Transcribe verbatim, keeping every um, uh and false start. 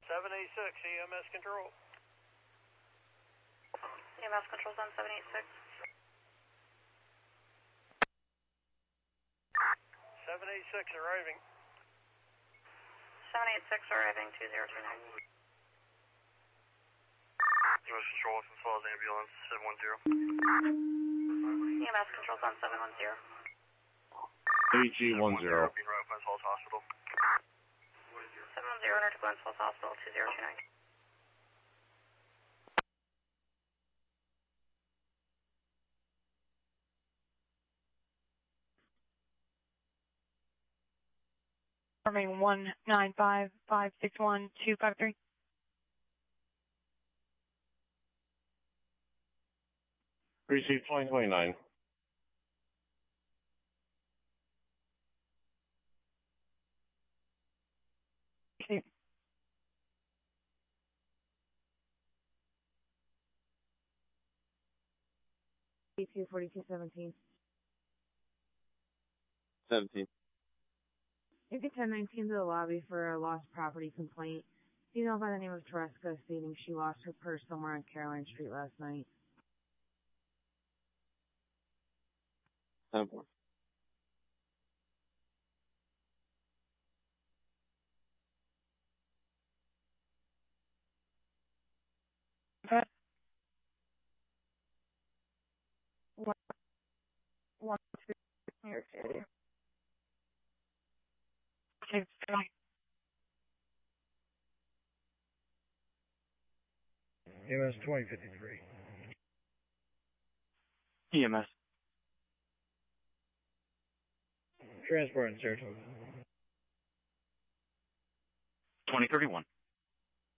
seven eighty-six, E M S control. E M S control's on seven eighty-six. seven eighty-six arriving. seven eighty-six arriving, two zero two nine. E M S control, as well as ambulance, seven one zero. E M S control's on seven one zero. A G one zero. Being routed to Glens Falls Hospital. seven one zero, to Glens Falls Hospital, two zero two nine. Forming one nine five five six one two five three. Receive twenty twenty-nine. Okay. two forty-two seventeen. seventeen. You get ten nineteen to the lobby for a lost property complaint. Female by the name of Tereska stating she lost her purse somewhere on Caroline Street last night. ten four. Okay. One, one, two, New York City. Okay, fine. E M S twenty fifty-three. E M S. Transport in Saratoga. twenty thirty-one.